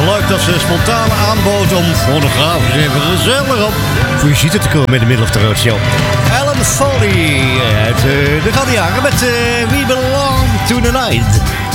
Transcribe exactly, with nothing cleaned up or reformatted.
Leuk dat ze spontaan aanbood om fonografisch even gezellig op visite te komen in de Middle of the Road Show. Alan Foley uit uh, de Galliaren met uh, We Belong to the Night.